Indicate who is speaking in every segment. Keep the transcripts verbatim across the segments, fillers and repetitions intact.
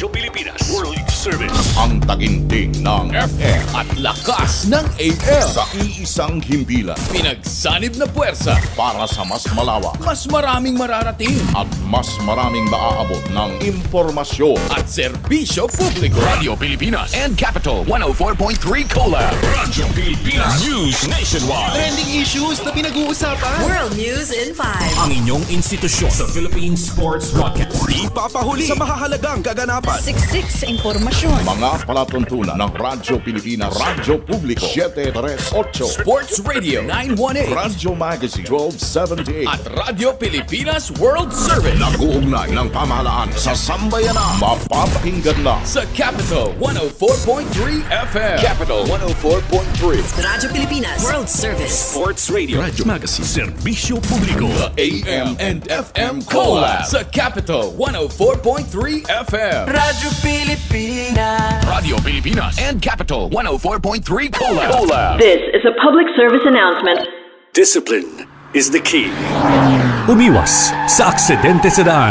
Speaker 1: Radyo Pilipinas World Service.
Speaker 2: Ang taginting ng F M
Speaker 3: at lakas ng A M.
Speaker 2: sa iisang himpilan
Speaker 3: Pinagsanib na puwersa
Speaker 2: para sa mas malawak
Speaker 3: mas maraming mararating
Speaker 2: at mas maraming maaabot ng impormasyon.
Speaker 3: at serbisyo publiko.
Speaker 1: Radio Pilipinas and Capital one oh four point three Collab. Radyo Pilipinas News Nationwide.
Speaker 4: Trending issues na pinag-uusapan.
Speaker 5: World News in five.
Speaker 1: Ang inyong institusyon sa Philippine Sports Broadcast.
Speaker 4: Di papahuli sa mahahalagang kaganapan.
Speaker 5: Siksik sa impormasyon.
Speaker 2: Mga palatuntunan ng Radyo Pilipinas, Radyo Publiko seven thirty-eight,
Speaker 3: Sports Radio nine eighteen
Speaker 2: Radyo Magazine twelve seventy-eight,
Speaker 3: at Radyo Pilipinas World Service
Speaker 2: nag-uugnay ng pamahalaan sa sambayanan. Mapapakinggan na
Speaker 3: sa Capital one oh four point three F M.
Speaker 2: Capital one oh four point three,
Speaker 5: Radyo Pilipinas World Service.
Speaker 1: Sports Radio. Radyo Magazine. Serbisyo Publiko.
Speaker 3: A M and F M Collab sa Capital one oh four point three F M.
Speaker 4: Radyo Pilipinas.
Speaker 1: Radio Pilipinas and Capital one oh four point three Collab. Collab.
Speaker 6: This is a public service announcement.
Speaker 7: Discipline is the key. Umiwas sa aksidente sa daan.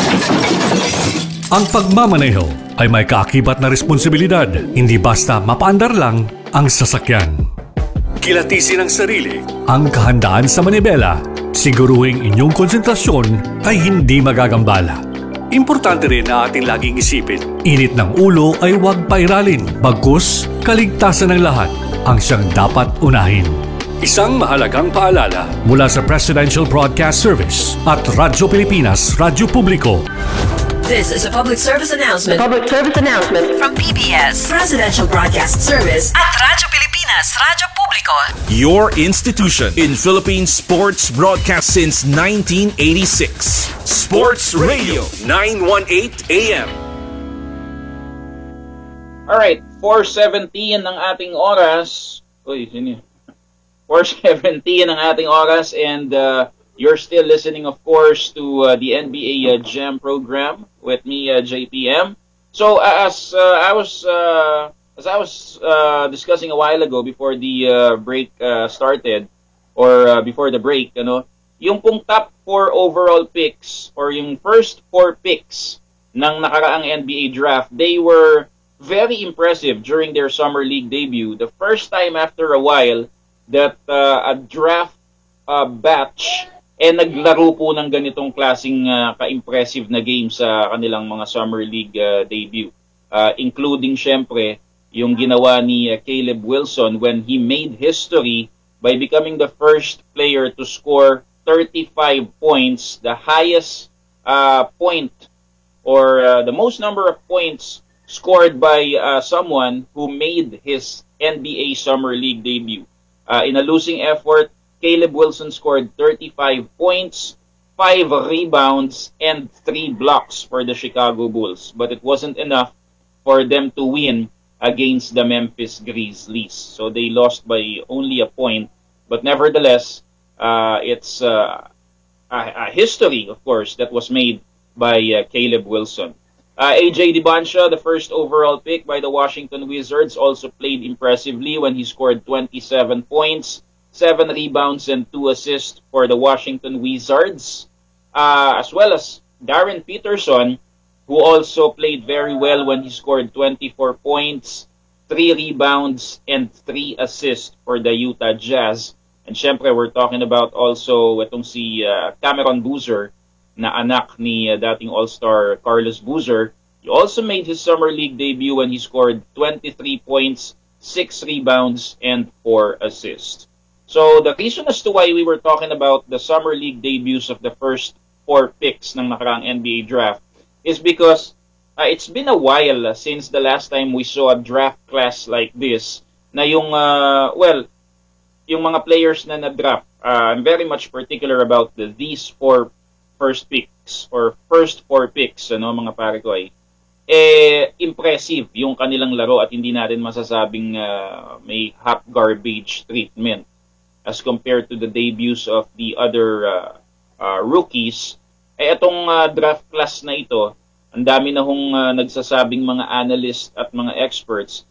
Speaker 7: Ang pagmamaneho ay may kaakibat na responsibilidad, hindi basta mapaandar lang ang sasakyan. Kilatisin ang sarili, ang kahandaan sa manibela, siguruhing inyong konsentrasyon ay hindi magagambala. Importante rin na ating laging isipin, init ng ulo ay huwag pairalin, bagkus kaligtasan ng lahat ang siyang dapat unahin. Isang mahalagang paalala mula sa Presidential Broadcast Service at Radyo Pilipinas, Radyo Publiko.
Speaker 5: This is a public service announcement
Speaker 6: Public service announcement.
Speaker 5: from P B S Presidential Broadcast Service at Radyo Pilipinas Radyo Publiko.
Speaker 8: Your institution in Philippine sports broadcast since nineteen eighty-six. Sports Radio nine eighteen A M.
Speaker 9: Alright, four seventeen ang ating oras. Uy, sino yun? four seventeen ang ating oras and uh, you're still listening, of course, to uh, the N B A uh, Jam program with me, uh, J P M. So, uh, as uh, I was uh, as I was uh, discussing a while ago before the uh, break uh, started, or uh, before the break, ano, yung pong top four overall picks or yung first four picks ng nakaraang N B A draft, they were very impressive during their summer league debut. The first time after a while that uh, a draft uh, batch eh naglaro po ng ganitong klaseng uh, ka-impressive na game sa kanilang mga summer league uh, debut. Uh, including syempre yung ginawa ni uh, Caleb Wilson when he made history by becoming the first player to score thirty-five points, the highest uh, point or uh, the most number of points scored by uh, someone who made his N B A summer league debut. Uh, in a losing effort, Caleb Wilson scored thirty-five points, five rebounds, and three blocks for the Chicago Bulls. But it wasn't enough for them to win against the Memphis Grizzlies. So they lost by only a point. But nevertheless, uh, it's uh, a, a history, of course, that was made by uh, Caleb Wilson. Uh, A J Dibansha, the first overall pick by the Washington Wizards, also played impressively when he scored twenty-seven points, seven rebounds, and two assists for the Washington Wizards, uh, as well as Darren Peterson, who also played very well when he scored twenty-four points, three rebounds, and three assists for the Utah Jazz. And syempre, we're talking about also itong si uh, Cameron Boozer, na anak ni uh, dating All-Star Carlos Boozer. He also made his summer league debut when he scored twenty-three points, six rebounds, and four assists. So the reason as to why we were talking about the summer league debuts of the first four picks ng nakaraang N B A draft is because uh, it's been a while uh, since the last time we saw a draft class like this na yung, uh, well, yung mga players na na-draft. Uh, I'm very much particular about the, these four first picks or first four picks, ano, mga pare ko ay, eh, impressive yung kanilang laro at hindi natin masasabing uh, may hot garbage treatment as compared to the debuts of the other uh, uh, rookies. Eh, itong uh, draft class na ito, ang dami na hong uh, nagsasabing mga analysts at mga experts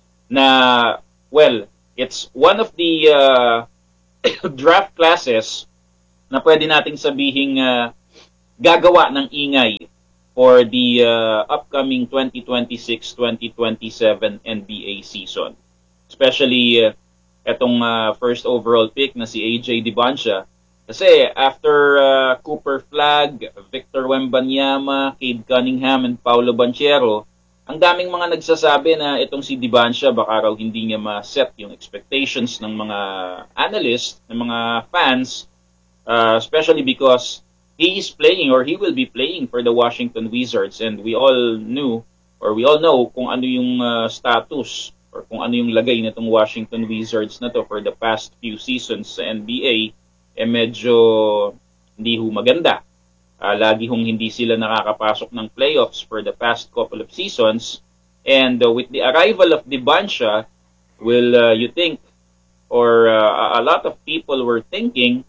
Speaker 9: na, well, it's one of the uh, draft classes na pwede nating sabihing uh, gagawa ng ingay for the uh, upcoming twenty twenty-six twenty twenty-seven N B A season. Especially uh, etong uh, first overall pick na si A J Dibansha. Kasi after uh, Cooper Flagg, Victor Wembanyama, Cade Cunningham, and Paolo Banchero, ang daming mga nagsasabi na itong si Dibansha baka raw hindi niya ma-set yung expectations ng mga analysts, ng mga fans, uh, especially because he is playing or he will be playing for the Washington Wizards, and we all knew or we all know kung ano yung uh, status or kung ano yung lagay nitong Washington Wizards na to for the past few seasons sa N B A, eh medyo hindi ho maganda. Uh, lagi hong hindi sila nakakapasok ng playoffs for the past couple of seasons. And uh, with the arrival of Dibansha, will uh, you think, or uh, a lot of people were thinking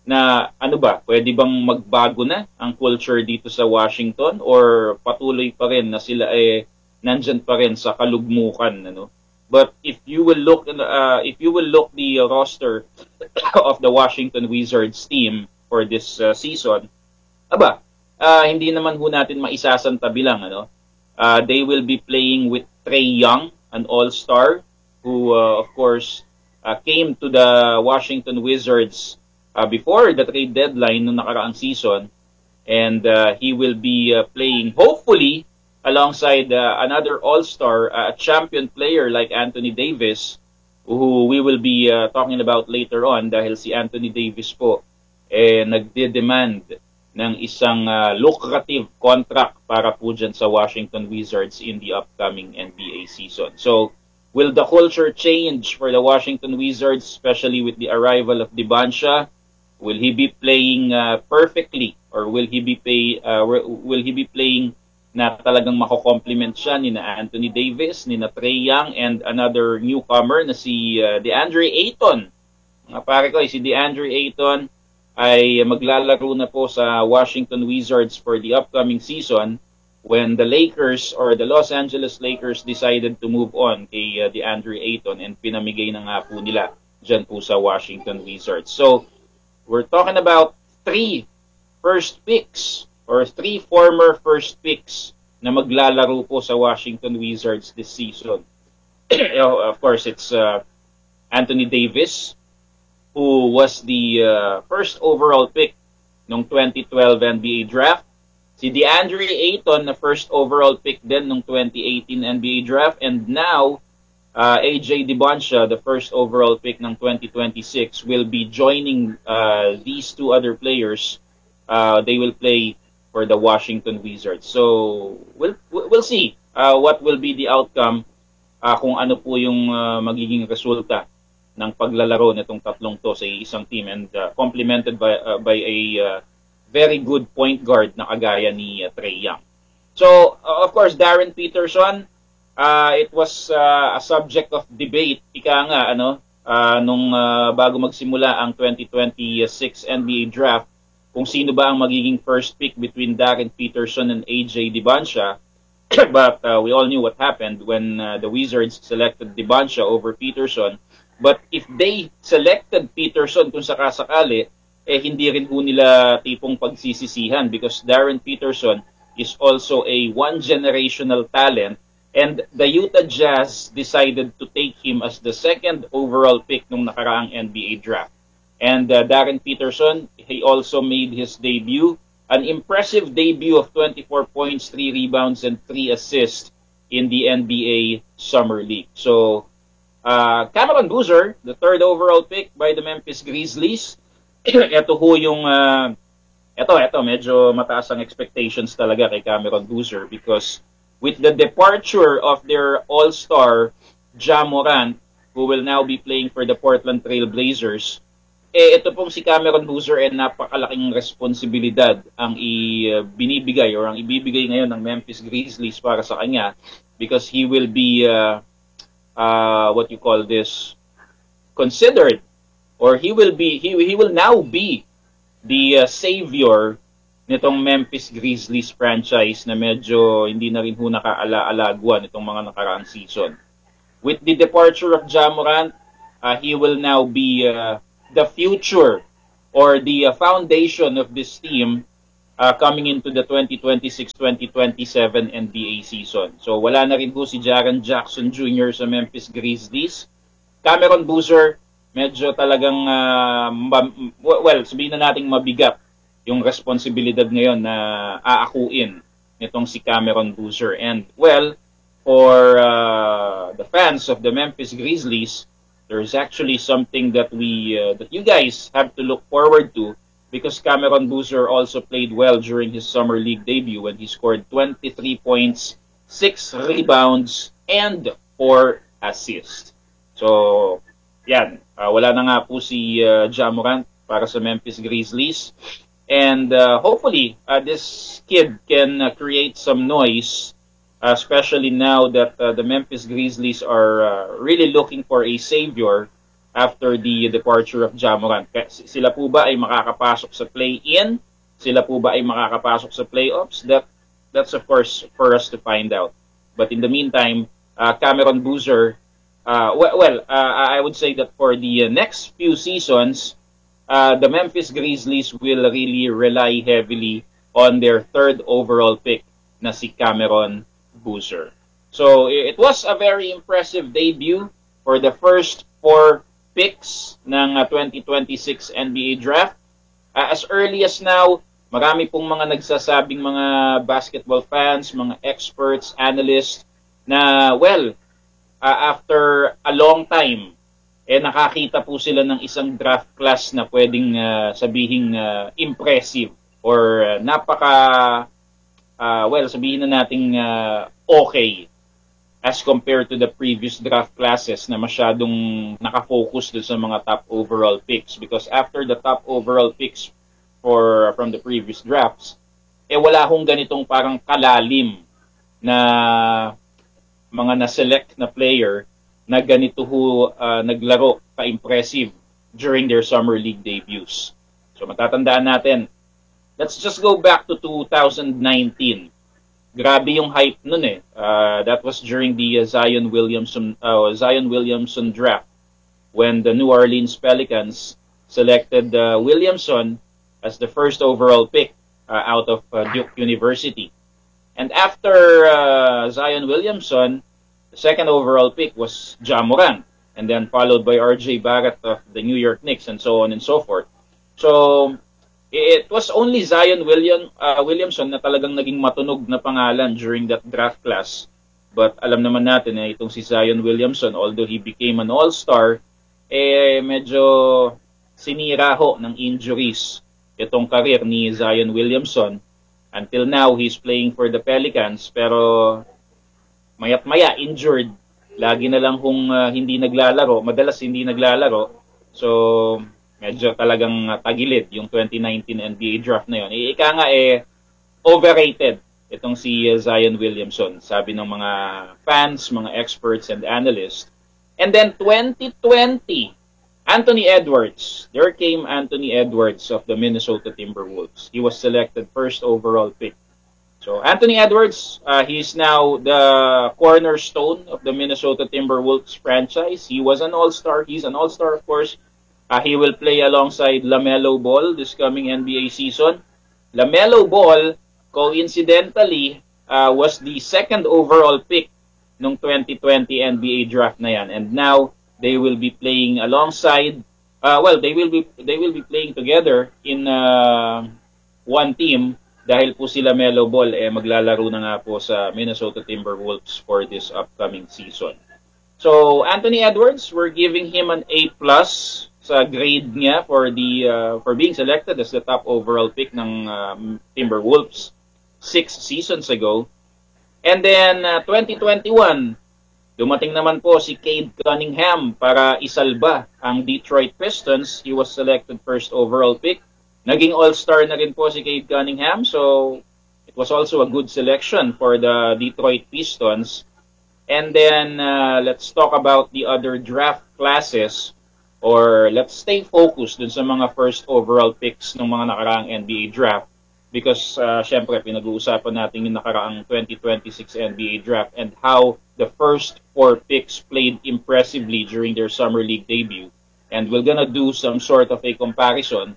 Speaker 9: na ano ba, pwede bang magbago na ang culture dito sa Washington or patuloy pa rin na sila eh nandyan pa rin sa kalugmukan, ano? But if you will look uh, if you will look the uh, roster of the Washington Wizards team for this uh, season, aba, uh, hindi naman ho natin maisasantabi lang, ano? Uh, they will be playing with Trae Young, an all-star who uh, of course uh, came to the Washington Wizards uh, before the trade deadline noong nakaraang season, and uh, he will be uh, playing hopefully alongside uh, another all-star, a uh, champion player like Anthony Davis, who we will be uh, talking about later on dahil si Anthony Davis po eh nagde-demand ng isang uh, lucrative contract para po dyan sa Washington Wizards in the upcoming N B A season. So, will the culture change for the Washington Wizards, especially with the arrival of Dibansha? Will he be playing uh, perfectly, or will he be pay, uh, will he be playing na talagang mako-complement siya ni na Anthony Davis, ni na Trae Young, and another newcomer na si uh, DeAndre Ayton. Mga pare ko, si DeAndre Ayton ay maglalaro na po sa Washington Wizards for the upcoming season when the Lakers or the Los Angeles Lakers decided to move on kay uh, DeAndre Ayton, and pinamigay na nga po nila dyan po sa Washington Wizards. So, we're talking about three first picks or three former first picks na maglalaro po sa Washington Wizards this season. Of course, it's uh, Anthony Davis, who was the uh, first overall pick noong twenty twelve N B A draft. Si DeAndre Ayton, na first overall pick din noong twenty eighteen N B A draft. And now, uh, A J Dibansha, the first overall pick ng twenty twenty-six, will be joining uh, these two other players. Uh, they will play for the Washington Wizards. So, we'll, we'll see uh, what will be the outcome, uh, kung ano po yung uh, magiging resulta ng paglalaro nitong tatlong to sa isang team, and uh, complemented by, uh, by a uh, very good point guard na kagaya ni uh, Trae Young. So, uh, of course, Darren Peterson, uh, it was uh, a subject of debate, ika nga, ano, uh, nung uh, bago magsimula ang twenty twenty-six N B A draft, kung sino ba ang magiging first pick between Darren Peterson and A J Dibansha. But uh, we all knew what happened when uh, the Wizards selected Dibansha over Peterson. But if they selected Peterson kung sakasakali, eh hindi rin po nila tipong pagsisisihan, because Darren Peterson is also a one-generational talent, and the Utah Jazz decided to take him as the second overall pick nung nakaraang N B A draft. And uh, Darren Peterson, he also made his debut, an impressive debut of twenty-four points, three rebounds, and three assists in the N B A Summer League. So, uh, Cameron Boozer, the third overall pick by the Memphis Grizzlies, ito ho yung, uh, ito, ito, medyo mataas ang expectations talaga kay Cameron Boozer, because with the departure of their all-star, Ja Morant, who will now be playing for the Portland Trail Blazers, eh, ito pong si Cameron Boozer ay eh, napakalaking responsibilidad ang ibinibigay or ang ibibigay ngayon ng Memphis Grizzlies para sa kanya, because he will be uh, uh, what you call this considered, or he will be he, he will now be the uh, savior nitong Memphis Grizzlies franchise na medyo hindi na rin ho nakaala-alagwa nitong mga nakaraang season. With the departure of Ja Morant, uh, he will now be uh, the future or the uh, foundation of this team uh, coming into the twenty twenty-six twenty twenty-seven N B A season. So wala na rin po si Jaren Jackson Junior sa Memphis Grizzlies. Cameron Boozer, medyo talagang, uh, well, sabihin na nating mabigat yung responsibilidad ngayon na aakuin nitong si Cameron Boozer. And, well, for uh, the fans of the Memphis Grizzlies, there's actually something that we uh, that you guys have to look forward to, because Cameron Boozer also played well during his summer league debut when he scored twenty-three points, six rebounds, and four assists. So, yan. Uh, wala na nga po si uh, Ja Morant para sa Memphis Grizzlies. And uh, hopefully, uh, this kid can uh, create some noise, Uh, especially now that uh, the Memphis Grizzlies are uh, really looking for a savior after the departure of Ja Morant. Sila po ba ay makakapasok sa play-in? Sila po ba ay makakapasok sa playoffs? That, that's of course for us to find out. But in the meantime, uh, Cameron Boozer, uh, well, well uh, I would say that for the uh, next few seasons, uh, the Memphis Grizzlies will really rely heavily on their third overall pick na si Cameron Boozer. So it was a very impressive debut for the first four picks ng uh, twenty twenty-six N B A draft. Uh, as early as now, marami pong mga nagsasabing mga basketball fans, mga experts, analysts na, well, uh, after a long time, eh nakakita po sila ng isang draft class na pwedeng uh, sabihing uh, impressive or uh, napaka Uh, well, sabihin na nating uh, okay as compared to the previous draft classes na masyadong nakafocus doon sa mga top overall picks, because after the top overall picks for from the previous drafts, eh wala hong ganitong parang kalalim na mga na-select na player na ganito ho uh, naglaro ka-impressive during their summer league debuts. So matatandaan natin, let's just go back to two thousand nineteen. Grabe yung hype nun eh. Uh, that was during the uh, Zion Williamson uh, Zion Williamson draft, when the New Orleans Pelicans selected uh, Williamson as the first overall pick uh, out of uh, Duke University. And after uh, Zion Williamson, the second overall pick was Ja Morant, and then followed by R J Barrett of the New York Knicks, and so on and so forth. So it was only Zion William, uh, Williamson na talagang naging matunog na pangalan during that draft class. But alam naman natin na eh, itong si Zion Williamson, although he became an all-star, eh medyo sinira ho ng injuries itong career ni Zion Williamson. Until now, he's playing for the Pelicans, pero mayat maya injured. Lagi na lang kung uh, hindi naglalaro, madalas hindi naglalaro. So medyo talagang tagilid yung twenty nineteen N B A draft na yun. E, ika nga eh, overrated itong si Zion Williamson, sabi ng mga fans, mga experts, and analysts. And then twenty twenty, Anthony Edwards. There came Anthony Edwards of the Minnesota Timberwolves. He was selected first overall pick. So Anthony Edwards, uh, he's now the cornerstone of the Minnesota Timberwolves franchise. He was an all-star. He's an all-star, of course. Uh, he will play alongside LaMelo Ball this coming N B A season. LaMelo Ball, coincidentally, uh, was the second overall pick ng twenty twenty N B A draft na yan. And now, they will be playing alongside, uh, well, they will be they will be playing together in uh, one team, dahil po si LaMelo Ball eh, maglalaro na nga po sa Minnesota Timberwolves for this upcoming season. So, Anthony Edwards, we're giving him an A plus sa grade niya for the uh, for being selected as the top overall pick ng um, Timberwolves six seasons ago. And then uh, twenty twenty-one, dumating naman po si Cade Cunningham para isalba ang Detroit Pistons. He was selected first overall pick. Naging all-star na rin po si Cade Cunningham, so it was also a good selection for the Detroit Pistons. And then uh, let's talk about the other draft classes. Or let's stay focused dun sa mga first overall picks ng mga nakaraang N B A draft, because uh, syempre pinag-uusapan natin yung nakaraang twenty twenty-six N B A draft and how the first four picks played impressively during their summer league debut. And we're gonna do some sort of a comparison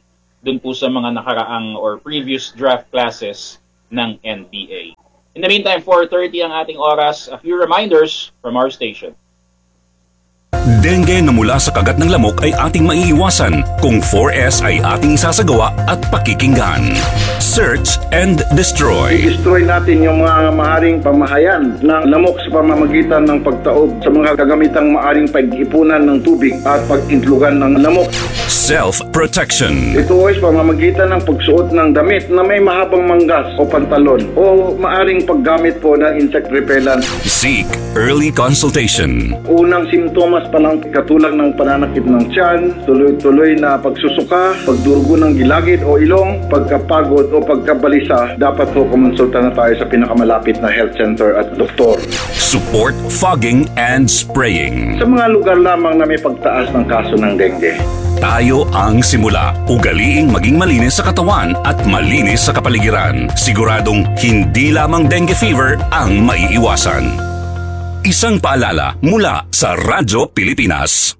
Speaker 9: dun po sa mga nakaraang or previous draft classes ng N B A. In the meantime, four thirty ang ating oras. A few reminders from our station.
Speaker 8: Dengue na mula sa kagat ng lamok ay ating maiiwasan kung four S ay ating isasagawa at pakikinggan. Search and destroy.
Speaker 10: I-destroy natin yung mga maaaring pamahayan ng lamok sa pamamagitan ng pagtaob sa mga kagamitang maaaring pag-ipunan ng tubig at pag-intlugan ng lamok.
Speaker 8: Self-protection.
Speaker 10: Ito ay pamamagitan ng pagsuot ng damit na may mahabang manggas o pantalon o maaaring paggamit po ng insect repellent.
Speaker 8: Seek early consultation.
Speaker 10: Unang simptomas pa lang katulad ng pananakit ng tiyan, tuloy-tuloy na pagsusuka, pagdurugo ng gilagid o ilong, pagkapagod o pagkabalisa, dapat po kumonsulta na tayo sa pinakamalapit na health center at doktor.
Speaker 8: Support fogging and spraying.
Speaker 10: Sa mga lugar lamang na may pagtaas ng kaso ng dengue,
Speaker 8: tayo ang simula. Ugaliing maging malinis sa katawan at malinis sa kapaligiran. Siguradong hindi lamang dengue fever ang maiiwasan. Isang paalala mula sa Radyo Pilipinas.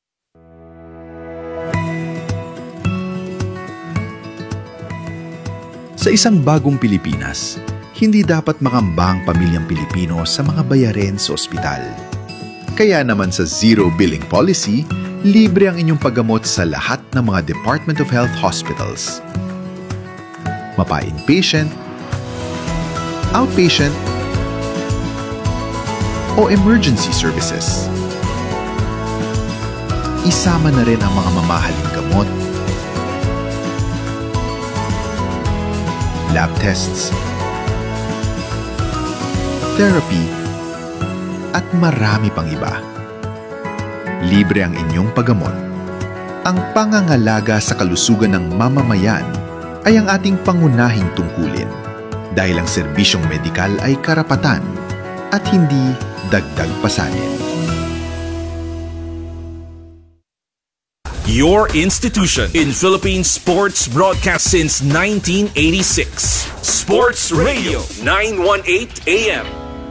Speaker 11: Sa isang bagong Pilipinas, hindi dapat makamba ang pamilyang Pilipino sa mga bayarin sa ospital. Kaya naman sa Zero Billing Policy, libre ang inyong paggamot sa lahat ng mga Department of Health hospitals. Mapa-inpatient, outpatient, o emergency services. Isama na rin ang mga mamahaling gamot, lab tests, therapy, at marami pang iba. Libre ang inyong paggamot. Ang pangangalaga sa kalusugan ng mamamayan ay ang ating pangunahing tungkulin dahil ang serbisyong medikal ay karapatan at hindi dagdag pasanin.
Speaker 8: Your institution in Philippine sports broadcast since nineteen eighty-six. Sports Radio nine eighteen A M.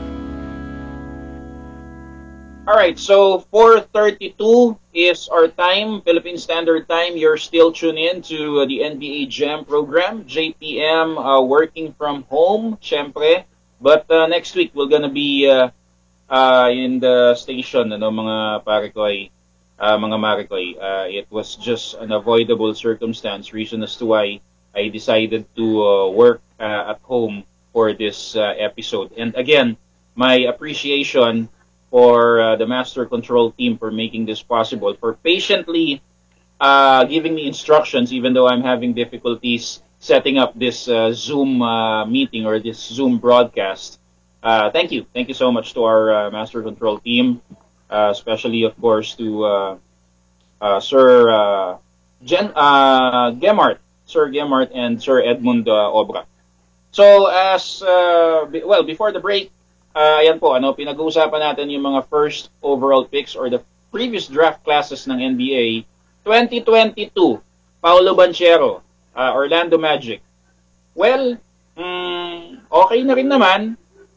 Speaker 9: Alright, so four thirty-two is our time, Philippine Standard Time. You're still tuned in to uh, the N B A Jam program. J P M uh, working from home, syempre. But uh, next week, we're gonna be uh, uh, in the station, ano, mga Parikoy, uh, mga Marikoy. Uh, it was just an avoidable circumstance, reason as to why I decided to uh, work uh, at home for this uh, episode. And again, my appreciation for uh, the Master Control team for making this possible, for patiently uh, giving me instructions, even though I'm having difficulties setting up this uh, Zoom uh, meeting or this Zoom broadcast. Uh, thank you. Thank you so much to our uh, Master Control team, uh, especially, of course, to uh, uh, Sir uh, Gen uh, Gemart, Sir Gemart and Sir Edmund uh, Obra. So, as, uh, be- well, before the break, uh, ayan po, ano, pinag-uusapan natin yung mga first overall picks or the previous draft classes ng N B A. twenty twenty-two, Paolo Banchero, Uh, Orlando Magic. Well, mm, okay na rin naman.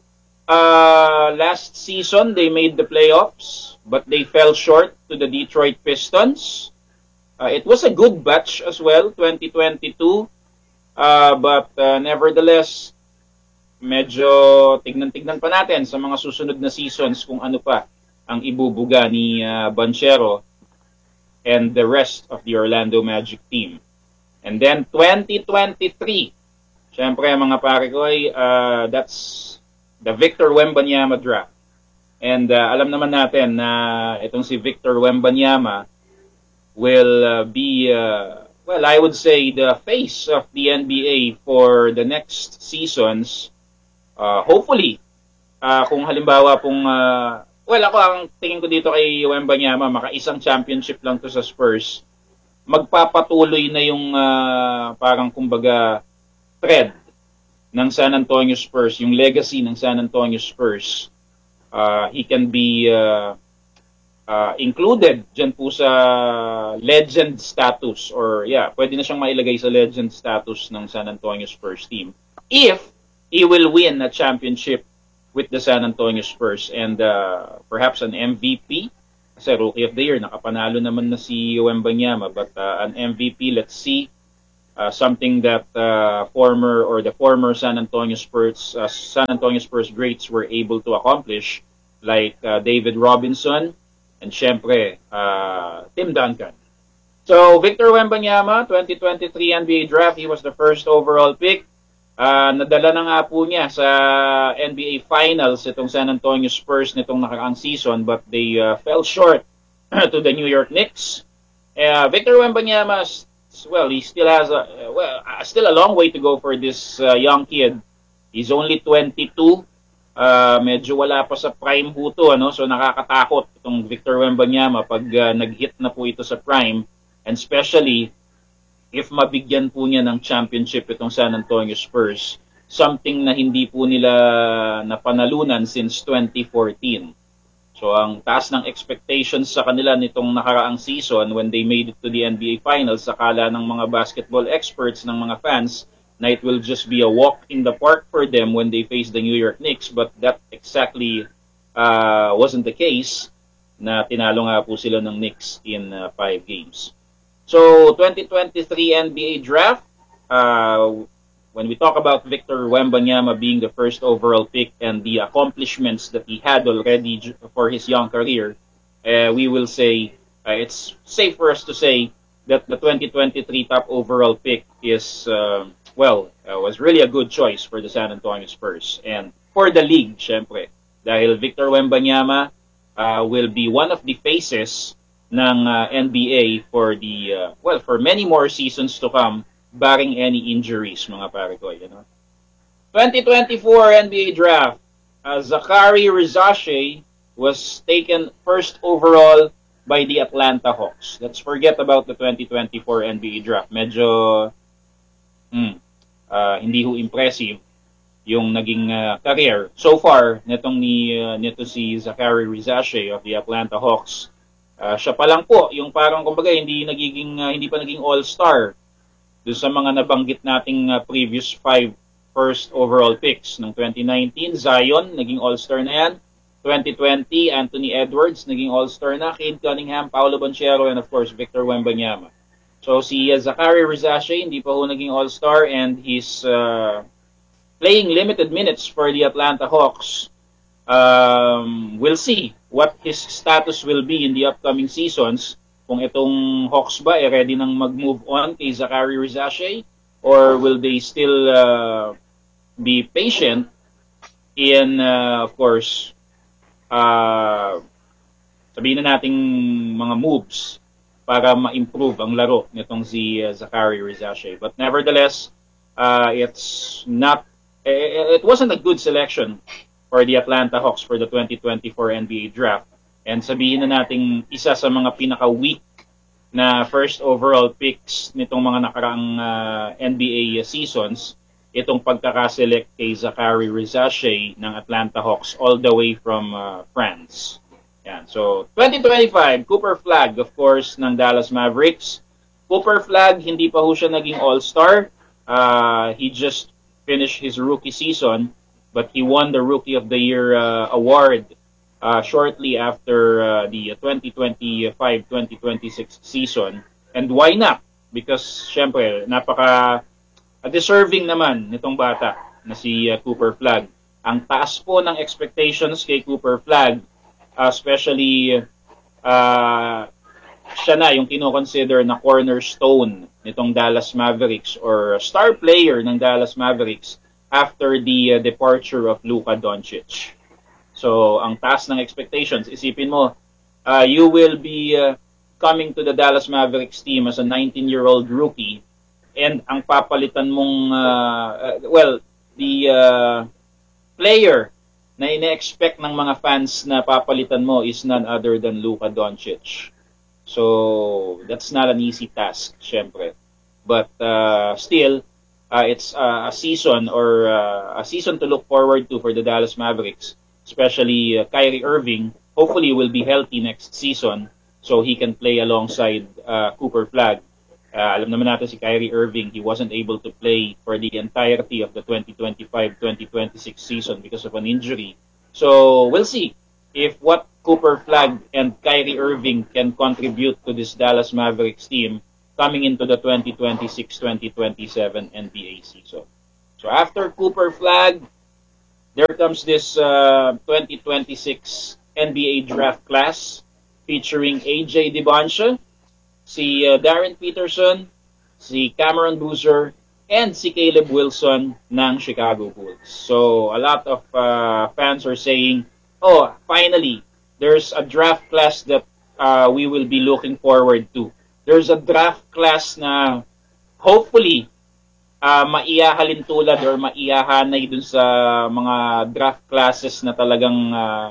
Speaker 9: Uh, last season, they made the playoffs, but they fell short to the Detroit Pistons. Uh, it was a good batch as well, twenty twenty-two. Uh, but uh, nevertheless, medyo tignan-tignan pa natin sa mga susunod na seasons kung ano pa ang ibubuga ni uh, Banchero and the rest of the Orlando Magic team. And then twenty twenty-three, syempre mga pare ko ay uh, that's the Victor Wembanyama draft. And uh, alam naman natin na itong si Victor Wembanyama will uh, be, uh, well, I would say the face of the N B A for the next seasons. Uh, hopefully, uh, kung halimbawa pong, uh, well, ako ang tingin ko dito kay Wembanyama, maka-isang championship lang to sa Spurs. Magpapatuloy na yung uh, parang kumbaga thread ng San Antonio Spurs, yung legacy ng San Antonio Spurs. Uh, he can be uh, uh, included dyan po sa legend status or yeah, pwede na siyang mailagay sa legend status ng San Antonio Spurs team if he will win a championship with the San Antonio Spurs and uh, perhaps an M V P. Kasi Rookie of the Year, nakapanalo naman na si Wembanyama. But uh, an M V P, let's see. uh, something that uh, former or the former San Antonio Spurs uh, San Antonio Spurs greats were able to accomplish, like uh, David Robinson and syempre uh, Tim Duncan. So Victor Wembanyama, twenty twenty-three N B A draft, he was the first overall pick. Uh, nadala na nga po niya sa N B A Finals itong San Antonio Spurs nitong nakaraang season, but they uh, fell short to the New York Knicks. Uh, Victor Wembanyama, well, he still has a well, uh, still a long way to go for this uh, young kid. He's only twenty-two. Uh, medyo wala pa sa prime ho to, ano? So nakakatakot itong Victor Wembanyama pag uh, nag-hit na po ito sa prime. And especially, if mabigyan po niya ng championship itong San Antonio Spurs, something na hindi po nila napanalunan since twenty fourteen. So, ang taas ng expectations sa kanila nitong nakaraang season when they made it to the N B A Finals, akala ng mga basketball experts, ng mga fans, na it will just be a walk in the park for them when they face the New York Knicks. But that exactly uh, wasn't the case, na tinalo nga po sila ng Knicks in uh, five games. So, twenty twenty-three N B A draft, uh, when we talk about Victor Wembanyama being the first overall pick and the accomplishments that he had already for his young career, uh, we will say uh, it's safe for us to say that the twenty twenty-three top overall pick is, uh, well, uh, was really a good choice for the San Antonio Spurs and for the league, syempre. Dahil Victor Wembanyama uh, will be one of the faces ng uh, N B A for the uh, well for many more seasons to come, barring any injuries, mga pare ko, you know. twenty twenty-four N B A draft, uh, Zachary Rizache was taken first overall by the Atlanta Hawks. Let's forget about the twenty twenty-four N B A draft. Medyo hmm, uh, hindi ho impressive yung naging uh, career so far nitong ni uh, nito si Zachary Rizache of the Atlanta Hawks. Uh, siya pa lang po, yung parang kumbaga hindi nagiging uh, hindi pa naging all-star doon sa mga nabanggit nating uh, previous five first overall picks ng twenty nineteen. Zion, naging all-star na yan. twenty twenty, Anthony Edwards, naging all-star na. Cade Cunningham, Paolo Banchero, and of course, Victor Wembanyama. So si uh, Zachary Rizache, hindi pa ho naging all-star and he's uh, playing limited minutes for the Atlanta Hawks. Um, we'll see what his status will be in the upcoming seasons. Kung itong Hawks ba eh ready nang mag-move on kay Zachary Rizache, or will they still uh, be patient in, uh, of course, uh, sabihin na nating mga moves para ma-improve ang laro nitong si uh, Zachary Rizache. But nevertheless, uh, it's not, it, it wasn't a good selection for the Atlanta Hawks for the twenty twenty-four N B A draft. And sabihin na nating isa sa mga pinaka-weak na first overall picks nitong mga nakaraang uh, N B A seasons, itong pagkakaselect kay Zachary Rizache ng Atlanta Hawks all the way from uh, France. Yan. So, twenty twenty-five, Cooper Flagg, of course, ng Dallas Mavericks. Cooper Flagg, hindi pa ho siya naging all-star. Uh, he just finished his rookie season, but he won the Rookie of the Year uh, award uh, shortly after uh, the twenty twenty-five twenty twenty-six season. And why not? Because, syempre, napaka-deserving naman nitong bata na si uh, Cooper Flagg. Ang taas po ng expectations kay Cooper Flagg, uh, especially uh, siya na yung kino-consider na cornerstone nitong Dallas Mavericks or star player ng Dallas Mavericks after the uh, departure of Luka Doncic. So, ang taas ng expectations, isipin mo, uh, you will be uh, coming to the Dallas Mavericks team as a nineteen-year-old rookie and ang papalitan mong, uh, uh, well, the uh, player na ine-expect ng mga fans na papalitan mo is none other than Luka Doncic. So, that's not an easy task, syempre. But uh, still, Uh, it's uh, a season or uh, a season to look forward to for the Dallas Mavericks, especially uh, Kyrie Irving. Hopefully will be healthy next season so he can play alongside uh, Cooper Flagg. Uh, alam naman natin si Kyrie Irving, he wasn't able to play for the entirety of the twenty twenty-five twenty twenty-six season because of an injury. So we'll see if what Cooper Flagg and Kyrie Irving can contribute to this Dallas Mavericks team coming into the twenty twenty-six twenty twenty-seven N B A season. So after Cooper Flag, there comes this uh, twenty twenty-six N B A draft class featuring A J Deboncia, si uh, Darren Peterson, si Cameron Boozer, and si Caleb Wilson ng Chicago Bulls. So a lot of uh, fans are saying, oh, finally, there's a draft class that uh, we will be looking forward to. There's a draft class na hopefully uh, maiahalin tulad or maiahanay dun sa mga draft classes na talagang uh,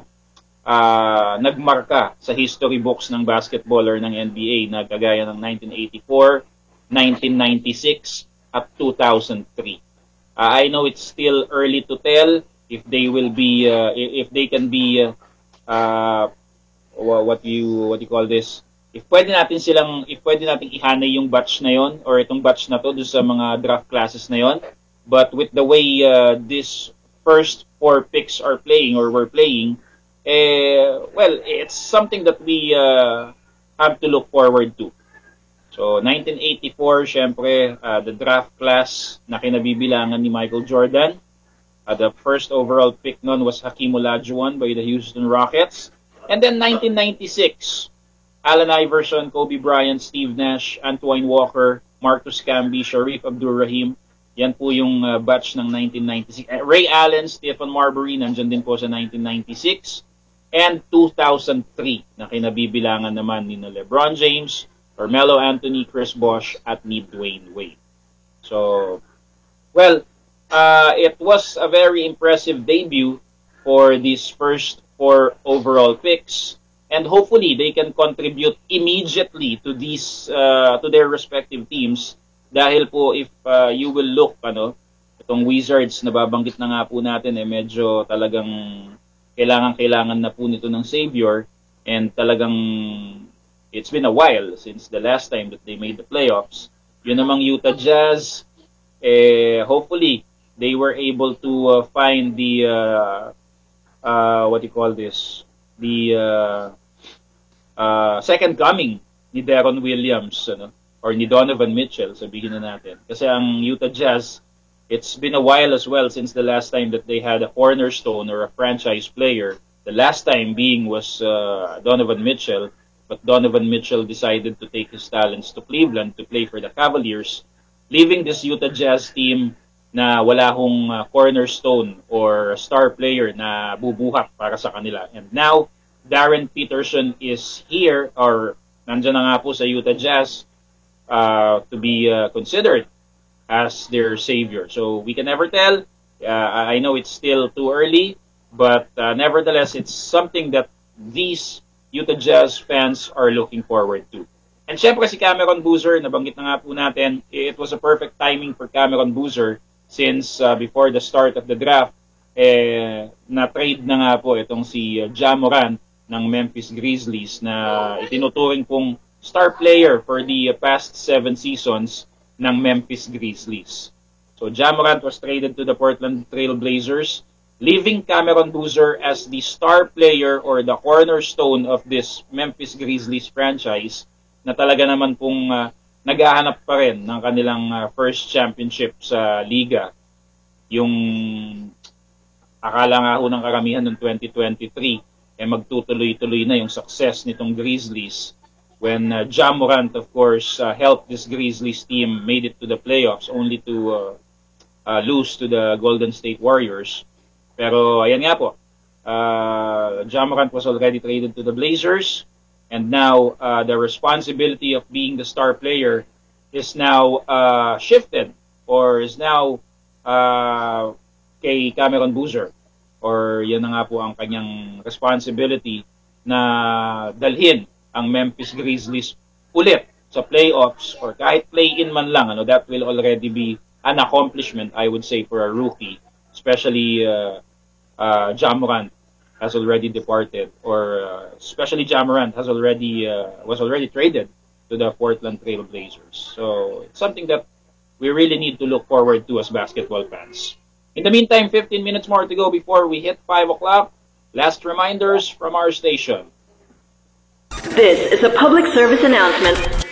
Speaker 9: uh, nagmarka sa history books ng basketball or ng N B A na kagaya ng nineteen eighty-four, nineteen ninety-six, at two thousand three. Uh, I know it's still early to tell if they will be, uh, if they can be, uh, uh, what you what you call this, if pwede natin silang, if pwede natin ihanay yung batch na yon or itong batch na to doon sa mga draft classes na yon. But with the way uh, this first four picks are playing or were playing, eh, well, it's something that we uh, have to look forward to. So, nineteen eighty-four, syempre, uh, the draft class na kinabibilangan ni Michael Jordan. Uh, the first overall pick nun was Hakeem Olajuwon by the Houston Rockets. And then nineteen ninety-six, Allen Iverson, Kobe Bryant, Steve Nash, Antoine Walker, Marcus Camby, Sharif Abdur-Rahim. Yan po yung uh, batch ng nineteen ninety-six. Uh, Ray Allen, Stephen Marbury, nandyan din po sa nineteen ninety-six. And two thousand three, na kinabibilangan naman ni na LeBron James, Carmelo Anthony, Chris Bosh, at ni Dwayne Wade. So, well, uh, it was a very impressive debut for these first four overall picks, and hopefully they can contribute immediately to these, uh, to their respective teams. Dahil po, if uh, you will look, ano, itong Wizards na babanggit na nga po natin, eh, medyo talagang kailangan-kailangan na po nito ng savior, and talagang it's been a while since the last time that they made the playoffs. Yun namang Utah Jazz, eh, hopefully, they were able to uh, find the, uh, uh, what do you call this, the uh, uh, second coming ni Deron Williams, ano, or ni Donovan Mitchell, sabihin na natin. Kasi ang Utah Jazz, it's been a while as well since the last time that they had a cornerstone or a franchise player. The last time being was uh, Donovan Mitchell. But Donovan Mitchell decided to take his talents to Cleveland to play for the Cavaliers, leaving this Utah Jazz team na wala hong uh, cornerstone or star player na bubuhat para sa kanila. And now, Darren Peterson is here, or nandyan na nga po sa Utah Jazz, uh, to be uh, considered as their savior. So we can never tell. Uh, I know it's still too early, but uh, nevertheless, it's something that these Utah Jazz fans are looking forward to. And syempre si Cameron Boozer, nabanggit na nga po natin, it was a perfect timing for Cameron Boozer since uh, before the start of the draft, eh, na-trade na nga po itong si uh, Ja Morant ng Memphis Grizzlies na itinuturing pong star player for the uh, past seven seasons ng Memphis Grizzlies. So Ja Morant was traded to the Portland Trail Blazers, leaving Cameron Boozer as the star player or the cornerstone of this Memphis Grizzlies franchise na talaga naman pong uh, naghahanap pa rin ng kanilang uh, first championship sa liga. Yung akala nga ho ng karamihan noong twenty twenty-three, eh magtutuloy-tuloy na yung success nitong Grizzlies when uh, Ja Morant, of course, uh, helped this Grizzlies team, made it to the playoffs only to uh, uh, lose to the Golden State Warriors. Pero ayan nga po, uh, Ja Morant was already traded to the Blazers, and now uh, the responsibility of being the star player is now uh, shifted or is now uh, kay Cameron Boozer. Or yan na nga po ang kanyang responsibility na dalhin ang Memphis Grizzlies ulit sa playoffs or kahit play-in man lang. Ano, that will already be an accomplishment, I would say, for a rookie. Especially uh, uh, Ja Morant has already departed, or uh, especially Ja Morant has already uh, was already traded to the Portland Trail Blazers. So it's something that we really need to look forward to as basketball fans. In the meantime, fifteen minutes more to go before we hit five o'clock. Last reminders from our station.
Speaker 6: This is a public service announcement.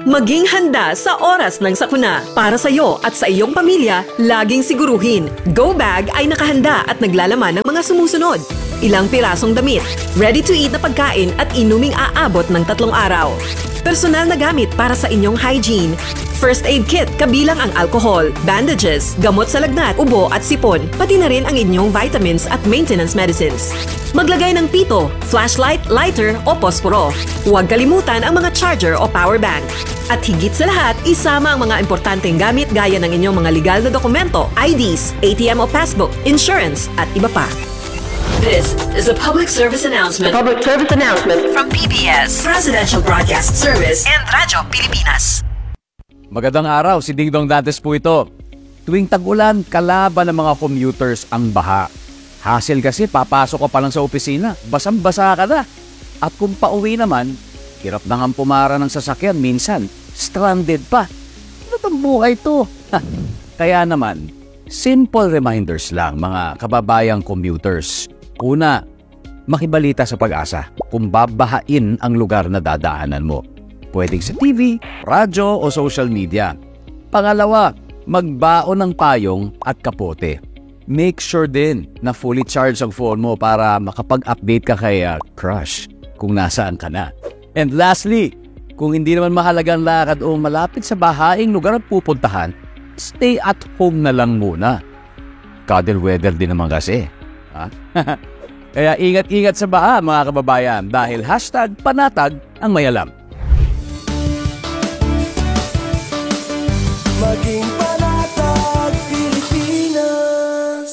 Speaker 12: Maging handa sa oras ng sakuna. Para sa iyo at sa iyong pamilya, laging siguruhin, Go Bag ay nakahanda at naglalaman ng mga sumusunod. Ilang pirasong damit, ready-to-eat na pagkain at inuming aabot ng tatlong araw. Personal na gamit para sa inyong hygiene. First aid kit kabilang ang alcohol, bandages, gamot sa lagnat, ubo at sipon, pati na rin ang inyong vitamins at maintenance medicines. Maglagay ng pito, flashlight, lighter o posporo. Huwag kalimutan ang mga charger o power bank. At higit sa lahat, isama ang mga importanteng gamit gaya ng inyong mga legal na dokumento, I Ds, A T M o passbook, insurance at iba pa.
Speaker 5: This is a public service announcement.
Speaker 6: Public service announcement
Speaker 5: From P B S, Presidential Broadcast Service and Radyo Pilipinas.
Speaker 13: Magandang araw, si Ding Dong Dantes po ito. Tuwing tag-ulan, kalaban ng mga commuters ang baha. Hassle kasi, papasok ka pa lang sa opisina, basang-basa ka na. At kung pauwi naman, hirap na nga pumara ng sasakyan, minsan, stranded pa. Ano bang buhay to? Kaya naman, simple reminders lang mga kababayang commuters. Una, makibalita sa Pag-asa kung babahain ang lugar na dadaanan mo. Pwedeng sa T V, radyo o social media. Pangalawa, magbaon ng payong at kapote. Make sure din na fully charged ang phone mo para makapag-update ka kay uh, crush kung nasaan ka na. And lastly, kung hindi naman mahalagang lakad o malapit sa bahaing lugar at pupuntahan, stay at home na lang muna. Cuddle weather din naman kasi. Ha? Kaya ingat-ingat sa baha mga kababayan dahil hashtag panatag ang mayalam.
Speaker 4: Maging panatag Pilipinas.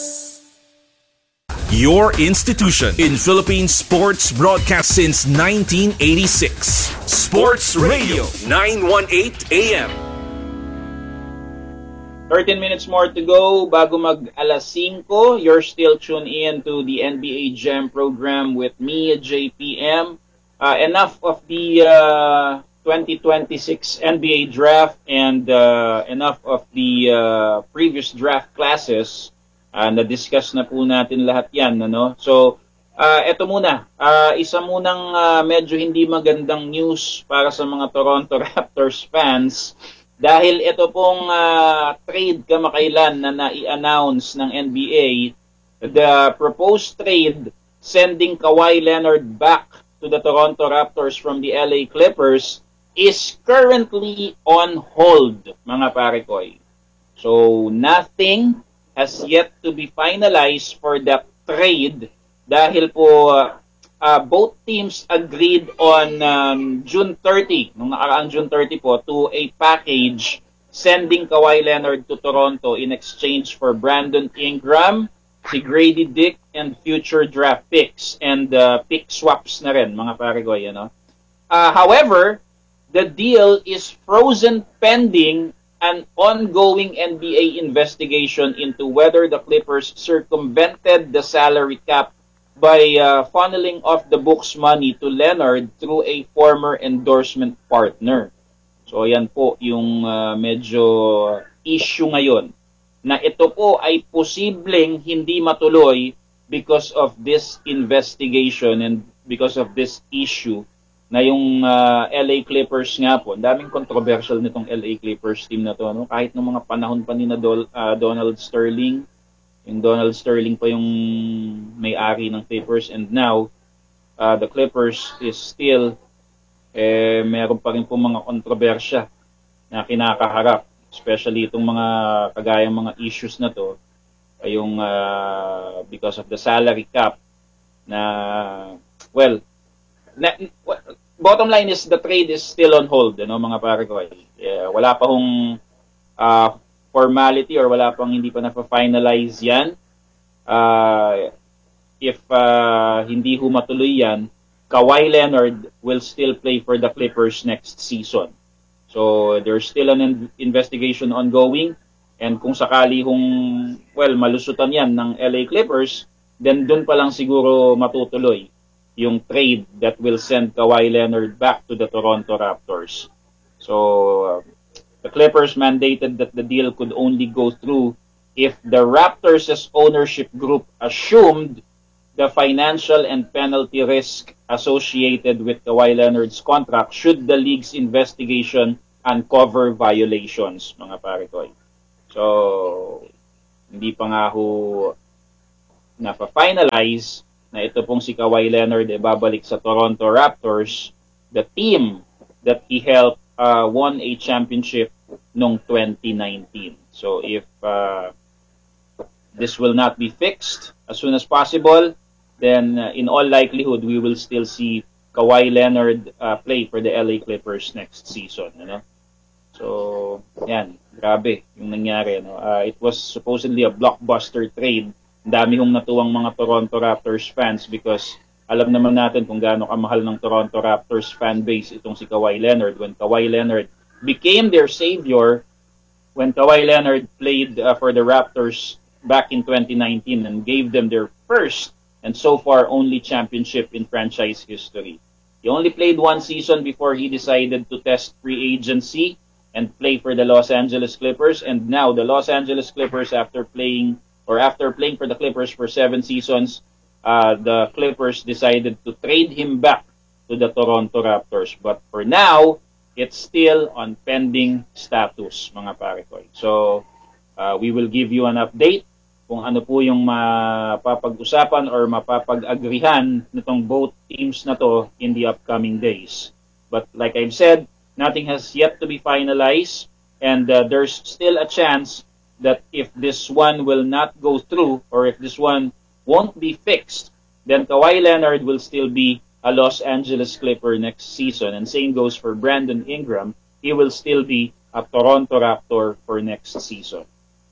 Speaker 3: Your institution in Philippine sports broadcast since nineteen eighty-six. Sports Radio nine eighteen A M.
Speaker 9: thirteen minutes more to go bago mag alas singko. You're still tuned in to the N B A Jam program with me, J P M. Uh, enough of the uh, twenty twenty-six N B A draft and uh, enough of the uh, previous draft classes. Uh, na-discuss na po natin lahat yan. Ano? So, uh, eto muna. Uh, isa munang uh, medyo hindi magandang news para sa mga Toronto Raptors fans. Dahil ito pong uh, trade kamakailan na nai-announce ng N B A, the proposed trade sending Kawhi Leonard back to the Toronto Raptors from the L A Clippers is currently on hold, mga parekoy. So, nothing has yet to be finalized for that trade dahil po uh, Uh, both teams agreed on um, June thirtieth, nung nakaraang June thirtieth po, to a package sending Kawhi Leonard to Toronto in exchange for Brandon Ingram, si Grady Dick, and future draft picks. And uh, pick swaps na rin, mga paregoy. Ano? Uh, however, the deal is frozen pending an ongoing N B A investigation into whether the Clippers circumvented the salary cap by uh, funneling off the books money to Leonard through a former endorsement partner. So yan po yung uh, medyo issue ngayon. Na ito po ay posibleng hindi matuloy because of this investigation and because of this issue na yung uh, L A Clippers nga po. Ang daming controversial nitong L A Clippers team na to. No? Kahit nung mga panahon pa ni na Dol- uh, Donald Sterling, yung Donald Sterling pa yung may-ari ng Clippers, and now uh, the Clippers is still eh, meron pa rin po mga kontrobersya na kinakaharap, especially itong mga kagayang mga issues na to ay yung uh, because of the salary cap na well na, bottom line is the trade is still on hold, ano, mga pare ko. Yeah, wala pa hong uh, formality or wala pang hindi pa na-finalize yan. Uh, if uh, hindi humatuloy yan, Kawhi Leonard will still play for the Clippers next season. So there's still an in- investigation ongoing, and kung sakali hong well malusutan yan ng L A Clippers, then dun pa lang siguro matutuloy yung trade that will send Kawhi Leonard back to the Toronto Raptors. So uh, the Clippers mandated that the deal could only go through if the Raptors' ownership group assumed the financial and penalty risk associated with Kawhi Leonard's contract should the league's investigation uncover violations, mga pare ko. So, hindi pa nga ho napa-finalize na ito pong si Kawhi Leonard ay babalik sa Toronto Raptors, the team that he helped uh, won a championship noong twenty nineteen. So, if uh, this will not be fixed as soon as possible, then uh, in all likelihood, we will still see Kawhi Leonard uh, play for the L A Clippers next season. You know? So, yan. Grabe yung nangyari. No? Uh, it was supposedly a blockbuster trade. Ang dami hong natuwang mga Toronto Raptors fans because alam naman natin kung gaano kamahal ng Toronto Raptors fan base itong si Kawhi Leonard. When Kawhi Leonard became their savior, when Kawhi Leonard played uh, for the Raptors back in twenty nineteen and gave them their first and so far only championship in franchise history. He only played one season before he decided to test free agency and play for the Los Angeles Clippers. And now the Los Angeles Clippers, after playing or after playing for the Clippers for seven seasons, uh, the Clippers decided to trade him back to the Toronto Raptors. But for now, it's still on pending status, mga pare ko. So, uh, we will give you an update kung ano po yung mapapag-usapan or mapapag-agrihan nitong both teams na to in the upcoming days. But like I've said, nothing has yet to be finalized, and uh, there's still a chance that if this one will not go through or if this one won't be fixed, then Kawhi Leonard will still be a Los Angeles Clipper next season. And same goes for Brandon Ingram. He will still be a Toronto Raptor for next season.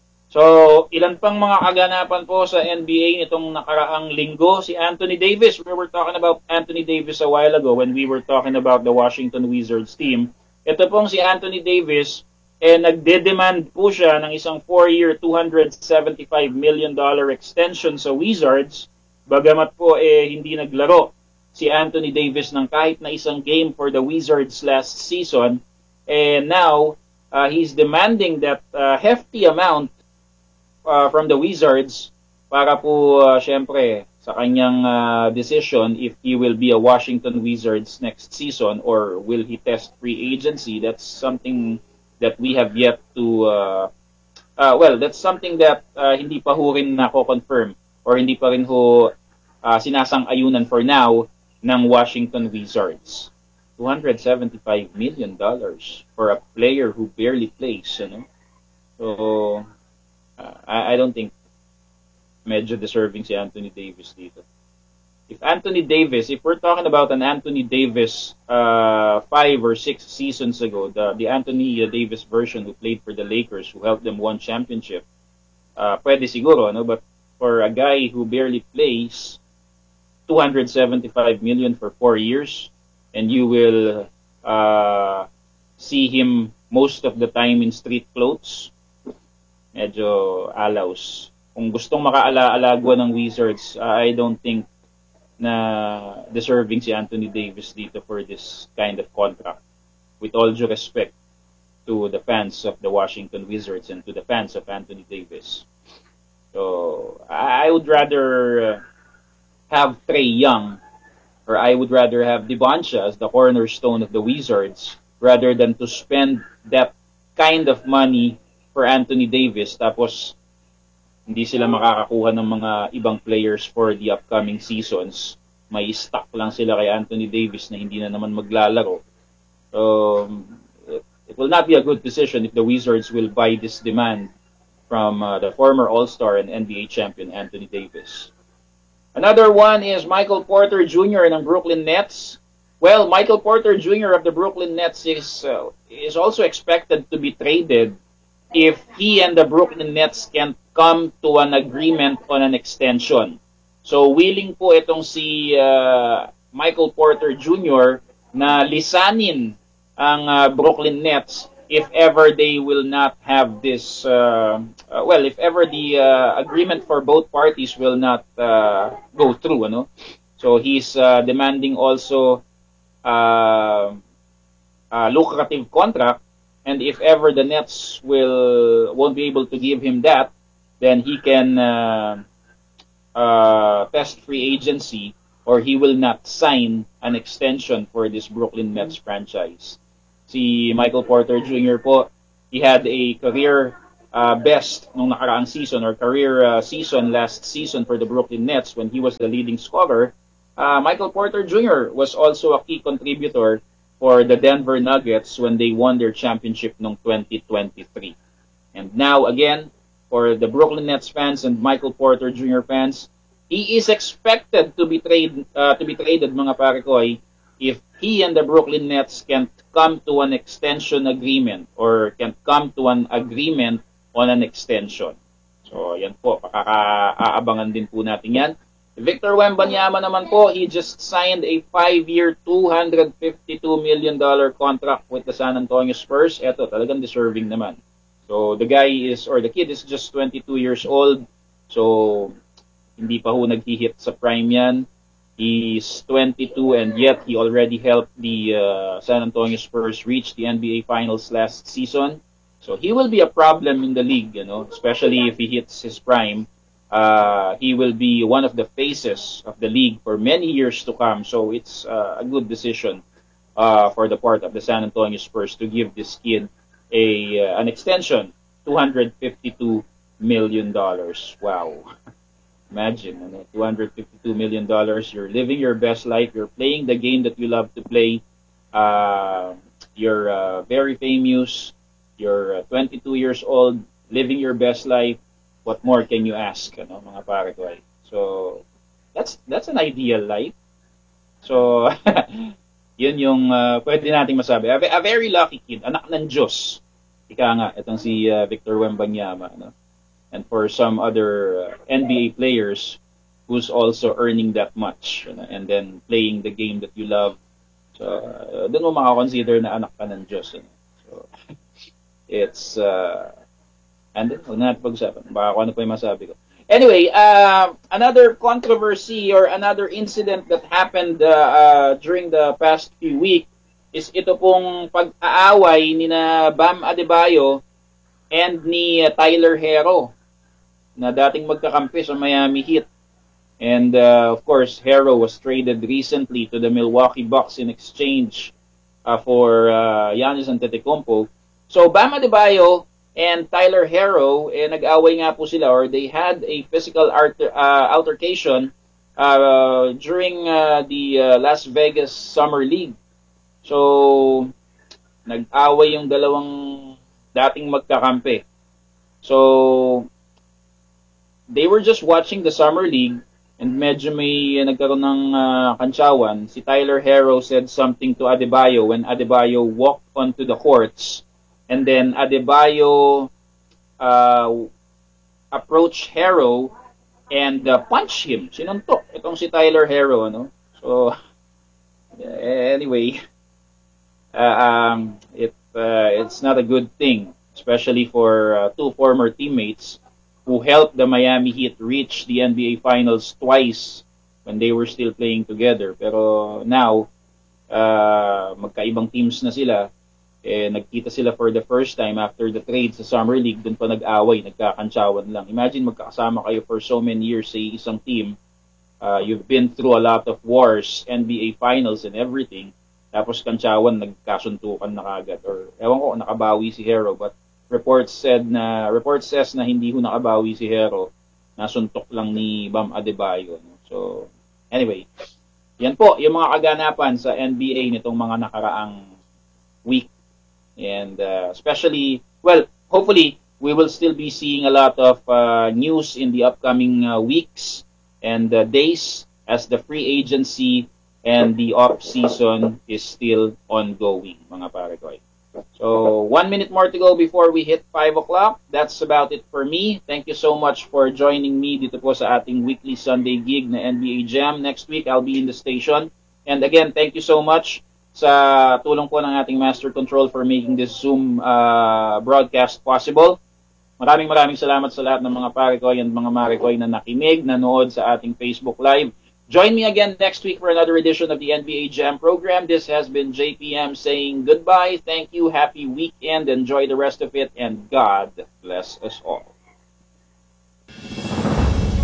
Speaker 9: So, ilan pang mga kaganapan po sa N B A nitong nakaraang linggo. Si Anthony Davis, we were talking about Anthony Davis a while ago when we were talking about the Washington Wizards team. Ito pong si Anthony Davis, eh, nagde-demand po siya ng isang four-year, two hundred seventy-five million dollars extension sa Wizards. Bagamat po eh, hindi naglaro si Anthony Davis ng kahit na isang game for the Wizards last season. And eh, now, uh, he's demanding that uh, hefty amount Uh, from the Wizards para po uh, syempre sa kanyang uh, decision if he will be a Washington Wizards next season or will he test free agency. That's something that we have yet to uh, uh, well, that's something that uh, hindi pa ho rin nako-confirm or hindi pa rin ho uh, sinasang-ayunan for now ng Washington Wizards. two hundred seventy-five million dollars for a player who barely plays, you know? So Uh, I, I don't think medyo deserving si Anthony Davis dito. If Anthony Davis, if we're talking about an Anthony Davis uh, five or six seasons ago, the, the Anthony Davis version who played for the Lakers, who helped them win championship, uh, pwede siguro, no? But for a guy who barely plays, two hundred seventy-five million for four years, and you will uh, see him most of the time in street clothes, medyo alaws. Kung gustong makaala-alagwa ng Wizards, uh, I don't think na deserving si Anthony Davis dito for this kind of contract. With all due respect to the fans of the Washington Wizards and to the fans of Anthony Davis. So, I would rather uh, have Trae Young, or I would rather have Devoncha as the cornerstone of the Wizards rather than to spend that kind of money for Anthony Davis, tapos hindi sila makakakuha ng mga ibang players for the upcoming seasons. May stock lang sila kay Anthony Davis na hindi na naman maglalaro. So, it, it will not be a good decision if the Wizards will buy this demand from uh, the former All-Star and N B A champion Anthony Davis. Another one is Michael Porter Junior ng Brooklyn Nets. Well, Michael Porter Junior of the Brooklyn Nets is uh, is also expected to be traded if he and the Brooklyn Nets can come to an agreement on an extension. So, willing po itong si uh, Michael Porter Junior na lisanin ang uh, Brooklyn Nets if ever they will not have this, uh, uh, well, if ever the uh, agreement for both parties will not uh, go through. Ano? So, he's uh, demanding also uh, a lucrative contract. And if ever the Nets will won't be able to give him that, then he can uh, uh, test free agency, or he will not sign an extension for this Brooklyn Nets franchise. Si Michael Porter Junior po, he had a career uh, best nung nakaraang season or career uh, season last season for the Brooklyn Nets when he was the leading scorer. Uh, Michael Porter Junior was also a key contributor for the Denver Nuggets when they won their championship noong twenty twenty-three. And now again, for the Brooklyn Nets fans and Michael Porter Junior fans, he is expected to be trade uh, to be traded, mga pare ko, ay, if he and the Brooklyn Nets can't come to an extension agreement or can't come to an agreement on an extension. So, yan po, pakaka-aabangan din po natin yan. Victor Wembanyama naman po, he just signed a five-year, two hundred fifty-two million dollars contract with the San Antonio Spurs. Eto, talagang deserving naman. So, the guy is, or the kid is just twenty-two years old. So, hindi pa ho nag-hit sa prime yan. He's twenty-two and yet he already helped the uh, San Antonio Spurs reach the N B A Finals last season. So, he will be a problem in the league, you know, especially if he hits his prime. Uh, he will be one of the faces of the league for many years to come. So it's uh, a good decision uh, for the part of the San Antonio Spurs to give this kid a uh, an extension, two hundred fifty-two million dollars. Wow. Imagine, ano, two hundred fifty-two million dollars. You're living your best life. You're playing the game that you love to play. Uh, you're uh, very famous. You're uh, twenty-two years old, living your best life. What more can you ask, ano, mga pare ko ay? So, that's that's an ideal life. So, yun yung uh, pwede nating masabi. A, a very lucky kid, anak ng Diyos. Ika nga, itong si uh, Victor Wembanyama. No? And for some other uh, N B A players who's also earning that much, ano, and then playing the game that you love. So, uh, doon mo makakonsider na anak ka ng Diyos. Ano? So, it's... Uh, And then, huwag na natin pag-usapan. Baka kung ano pa yung masabi ko. Anyway, uh, another controversy or another incident that happened uh, uh, during the past few weeks is ito pong pag-aaway ni na Bam Adebayo and ni uh, Tyler Herro na dating magkakampi sa Miami Heat. And uh, of course, Herro was traded recently to the Milwaukee Bucks in exchange uh, for uh, Giannis Antetokounmpo. So, Bam Adebayo and Tyler Herro, eh, nag-away nga po sila or they had a physical alter, uh, altercation uh, during uh, the uh, Las Vegas Summer League. So, nag-away yung dalawang dating magkakampi. So, they were just watching the Summer League and medyo may uh, nagkaroon ng uh, kantsawan. Si Tyler Herro said something to Adebayo when Adebayo walked onto the courts. And then Adebayo uh, approached Herro and uh, punched him. Sinuntok itong si Tyler Herro, ano? So anyway, uh, um, it uh, it's not a good thing, especially for uh, two former teammates who helped the Miami Heat reach the N B A Finals twice when they were still playing together. Pero now, uh, magkaibang teams na sila. Eh, nagkita sila for the first time after the trade sa Summer League, dun pa nag-away, nagkakantsawan lang. Imagine magkakasama kayo for so many years sa isang team. Uh, you've been through a lot of wars, N B A Finals and everything. Tapos kantsawan, nagkasuntukan na kagad. Or, ewan ko, nakabawi si Herro. But reports said na, reports says na hindi ho nakabawi si Herro. Nasuntok lang ni Bam Adebayo. So, anyway. Yan po, yung mga kaganapan sa N B A nitong mga nakaraang week. And uh, especially, well, hopefully, we will still be seeing a lot of uh, news in the upcoming uh, weeks and uh, days as the free agency and the off-season is still ongoing, mga pare ko. So, one minute more to go before we hit five o'clock. That's about it for me. Thank you so much for joining me dito po sa ating weekly Sunday gig na N B A Jam. Next week, I'll be in the station. And again, thank you so much sa tulong po ng ating Master Control for making this Zoom uh, broadcast possible. Maraming maraming salamat sa lahat ng mga pare ko and mga mare ko na nakinig, nanood sa ating Facebook Live. Join me again next week for another edition of the N B A Jam program. This has been J P M saying goodbye. Thank you. Happy weekend. Enjoy the rest of it. And God bless us all.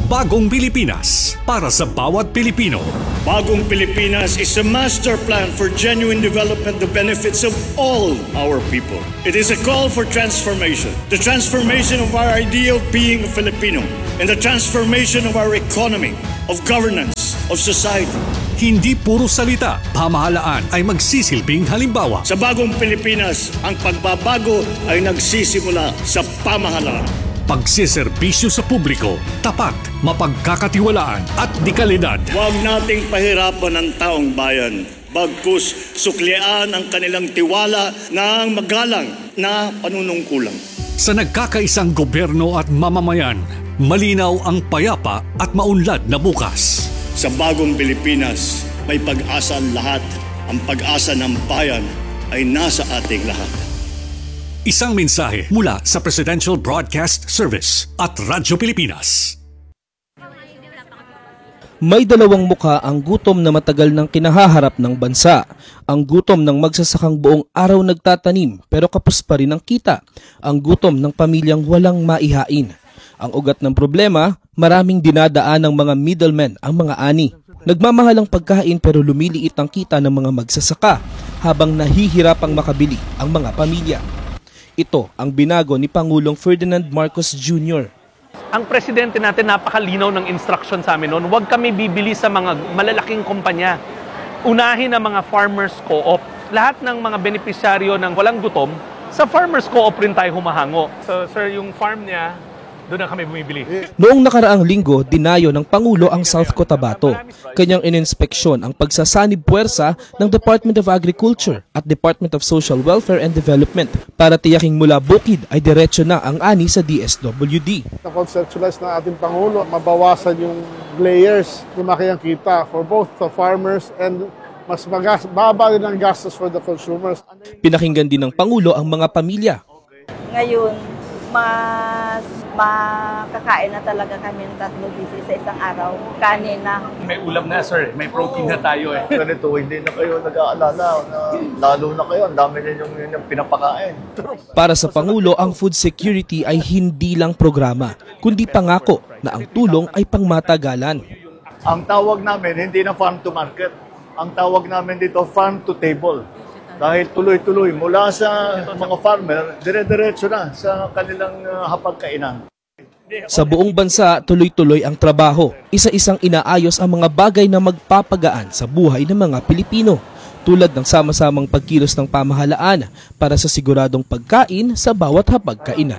Speaker 7: Bagong Pilipinas para sa bawat Pilipino.
Speaker 14: Bagong Pilipinas is a master plan for genuine development the benefits of all our people. It is a call for transformation. The transformation of our idea of being a Filipino and the transformation of our economy, of governance, of society.
Speaker 7: Hindi puro salita, pamahalaan ay magsisilbing halimbawa.
Speaker 14: Sa Bagong Pilipinas, ang pagbabago ay nagsisimula sa pamahalaan.
Speaker 7: Pagsiservisyo sa publiko, tapat, mapagkakatiwalaan at dekalidad.
Speaker 14: Huwag nating pahirapan ang taong bayan. Bagkus suklian ang kanilang tiwala ng magalang na panunungkulan.
Speaker 7: Sa nagkakaisang gobyerno at mamamayan, malinaw ang payapa at maunlad na bukas.
Speaker 14: Sa Bagong Pilipinas, may pag-asa ang lahat. Ang pag-asa ng bayan ay nasa ating lahat.
Speaker 7: Isang mensahe mula sa Presidential Broadcast Service at Radyo Pilipinas.
Speaker 15: May dalawang mukha ang gutom na matagal nang kinahaharap ng bansa. Ang gutom ng magsasakang buong araw nagtatanim pero kapos pa rin ang kita. Ang gutom ng pamilyang walang maihain. Ang ugat ng problema, maraming dinadaan ng mga middlemen ang mga ani. Nagmamahal ang pagkain pero lumiliit ang kita ng mga magsasaka habang nahihirapang makabili ang mga pamilya. Ito ang binago ni Pangulong Ferdinand Marcos Junior
Speaker 16: Ang presidente natin napakalinaw ng instruction sa amin noon, huwag kami bibili sa mga malalaking kumpanya. Unahin ang mga farmers co-op. Lahat ng mga benepisyaryo ng walang gutom, sa farmers co-op rin tayo humahango. So sir, yung farm niya, doon na kami bumibili.
Speaker 15: Noong nakaraang linggo, dinayo ng Pangulo ang South Cotabato. Kanyang ininspeksyon ang pagsasanib puwersa ng Department of Agriculture at Department of Social Welfare and Development para tiyaking mula bukid ay diretso na ang ani sa D S W D.
Speaker 17: Na-conceptualize ng ating Pangulo, mabawasan yung layers, lumaki ang kita for both the farmers and mas magas, baba din ang gastos for the consumers.
Speaker 15: Pinakinggan din ng Pangulo ang mga pamilya.
Speaker 18: Ngayon, mas makakain na talaga kami ng tatlo busy sa isang araw. Kanin na.
Speaker 16: May ulam na sir, may protein na tayo eh.
Speaker 19: Ganito, hindi na kayo nag-aalala na lalo na kayo, ang dami ninyong yung pinapakain.
Speaker 15: Para sa Pangulo, ang food security ay hindi lang programa, kundi pangako na ang tulong ay pangmatagalan.
Speaker 19: Ang tawag namin, hindi na farm to market. Ang tawag namin dito, farm to table. Dahil tuloy-tuloy mula sa mga farmer, dire-diretso na sa kanilang uh, hapagkainan.
Speaker 15: Sa buong bansa, tuloy-tuloy ang trabaho. Isa-isang inaayos ang mga bagay na magpapagaan sa buhay ng mga Pilipino, tulad ng sama-samang pagkilos ng pamahalaan para sa siguradong pagkain sa bawat hapagkainan.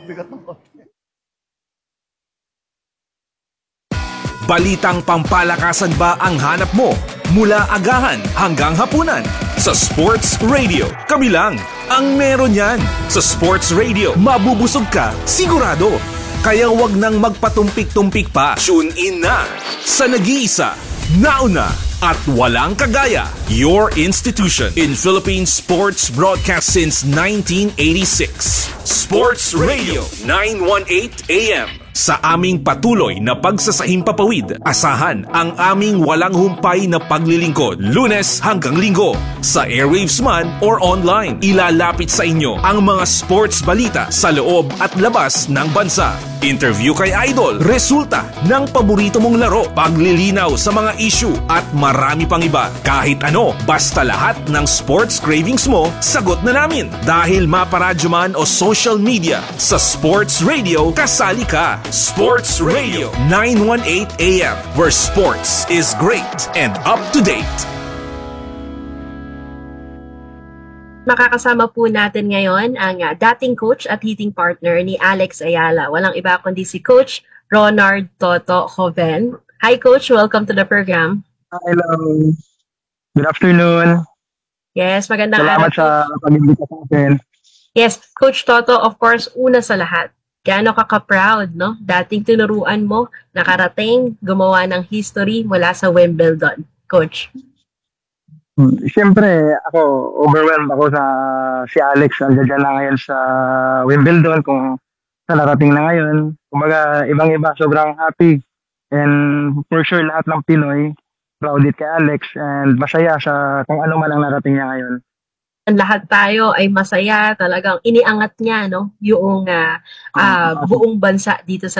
Speaker 3: Balitang pampalakasan ba ang hanap mo? Mula agahan hanggang hapunan. Sa Sports Radio, kami lang ang meron yan. Sa Sports Radio, mabubusog ka, sigurado. Kaya wag nang magpatumpik-tumpik pa. Tune in na sa nag-iisa, nauna, at walang kagaya. Your institution in Philippine sports broadcast since nineteen eighty-six. Sports Radio, nine eighteen A M. Sa aming patuloy na pagsasahimpapawid, asahan ang aming walang humpay na paglilingkod, Lunes hanggang Linggo. Sa airwaves man or online, ilalapit sa inyo ang mga sports balita sa loob at labas ng bansa. Interview kay Idol, resulta ng paborito mong laro, paglilinaw sa mga issue at marami pang iba. Kahit ano, basta lahat ng sports cravings mo, sagot na namin. Dahil maparadyo man o social media, sa Sports Radio, kasali ka. Sports Radio, nine eighteen A M, where sports is great and up to date.
Speaker 20: Makakasama po natin ngayon ang uh, dating coach at hitting partner ni Alex Ayala. Walang iba kundi si Coach Ronard Toto Joven. Hi Coach, welcome to the program.
Speaker 21: Hello. Good afternoon.
Speaker 20: Yes, magandang araw.
Speaker 21: Salamat sa pag-imbita sa akin.
Speaker 20: Yes, Coach Toto, of course, una sa lahat, gaano ka ka-proud, no? Dating tinuruan mo, nakarating, gumawa ng history mula sa Wimbledon. Coach.
Speaker 21: Siyempre, ako, overwhelmed ako sa si Alex. Andiyan na ngayon sa Wimbledon kung sa narating na ngayon. Kumbaga, ibang-iba, sobrang happy. And for sure, lahat ng Pinoy, proud it kay Alex and masaya sa kung ano man ang narating niya ngayon.
Speaker 20: Lahat tayo ay masaya, talagang iniangat niya no yung uh, uh, buong bansa dito sa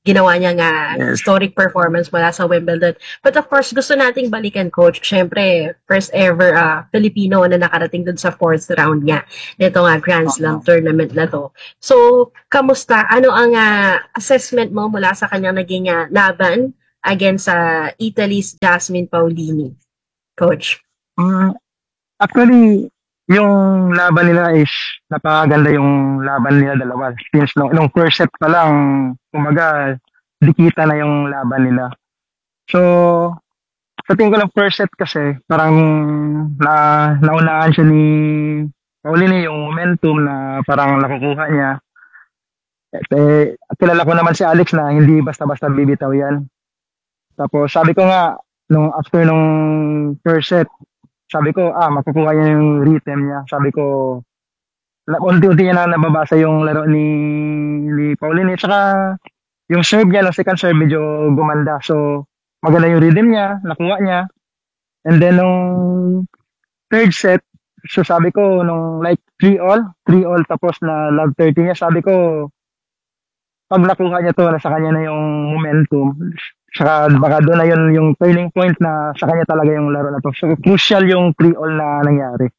Speaker 20: ginawa niya nga
Speaker 21: Yes.
Speaker 20: historic performance mula sa Wimbledon. But of course, gusto nating balikan, Coach. Siyempre, first ever uh, Filipino na nakarating dun sa fourth round niya. Ito nga, Grand Slam tournament na to. So, kamusta? Ano ang uh, assessment mo mula sa kanyang naging uh, laban against sa uh, Italy's Jasmine Paolini, Coach?
Speaker 21: Mm, actually, yung laban nila is napakaganda yung laban nila dalawa. Since nung, nung first set pa lang, kumaga, dikita na yung laban nila. So, sa tingin ko ng first set kasi, parang na, naunahan siya ni Paolini yung momentum na parang nakukuha niya. At, eh, kilala ko naman si Alex na hindi basta-basta bibitaw yan. Tapos sabi ko nga, nung after nung first set, sabi ko, ah, makukuha niya yung rhythm niya. Sabi ko, na, unti-unti niya na nababasa yung laro ni, ni Paolini. Tsaka, yung serve niya, yung second serve, medyo gumanda. So, maganda yung rhythm niya, nakuha niya. And then, nung third set, so sabi ko, nung like three all, three all tapos na love thirty niya, sabi ko, pag nakuha niya to, nasa kanya na yung momentum. Saka baka doon na yun yung turning point na sa kanya talaga yung laro na to. So, crucial yung three all na nangyari.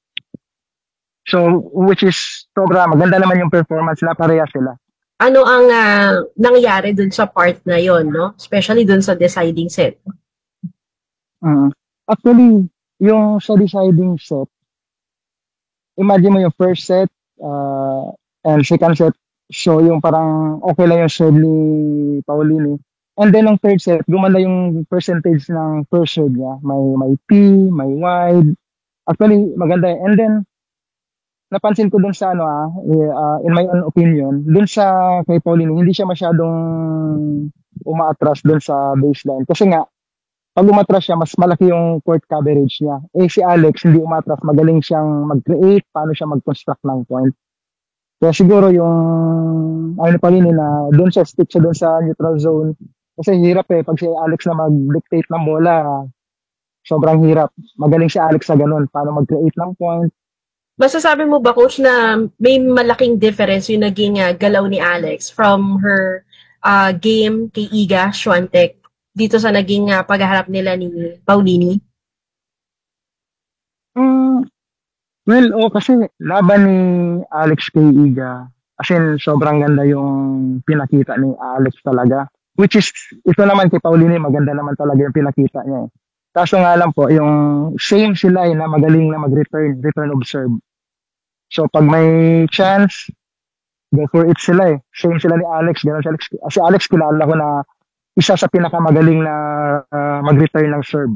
Speaker 21: So, which is, sobra, maganda naman yung performance na pareha sila.
Speaker 20: Ano ang uh, nangyari dun sa part na yon, no? Especially dun sa deciding set.
Speaker 21: Uh, actually, yung sa deciding set, imagine mo yung first set uh, and second set, so yung parang okay lang yung serve ni Paolini. And then yung third set, gumanda yung percentage ng first serve niya. May, may P, may wide. Actually, maganda. And then, napansin ko dun sa ano ah, uh, in my own opinion, dun sa kay Paolini, hindi siya masyadong umaatras dun sa baseline. Kasi nga, pag umatras siya, mas malaki yung court coverage niya. Eh si Alex, hindi umatras, magaling siyang mag-create, paano siya mag-construct ng point. Kaya siguro yung, ano ni Paolini na dun siya, stick siya dun sa neutral zone. Kasi hirap eh, pag si Alex na mag-dictate ng bola, sobrang hirap. Magaling si Alex sa ganun, paano mag-create ng point.
Speaker 20: Masasabi mo ba, Coach, na may malaking difference yung naging uh, galaw ni Alex from her uh, game kay Iga Swiatek dito sa naging uh, paghaharap nila ni Paolini?
Speaker 21: Mm, well, oh, kasi laban ni Alex kay Iga, as in, sobrang ganda yung pinakita ni Alex talaga. Which is, ito naman kay Paolini, maganda naman talaga yung pinakita niya eh. Kaso nga lang po, yung same sila eh, na magaling na mag-return, return of serve. So, pag may chance, go for it sila eh. Same sila ni Alex. Ganun si Alex. Si Alex, kilala ko na isa sa pinakamagaling na uh, mag-return ng serve.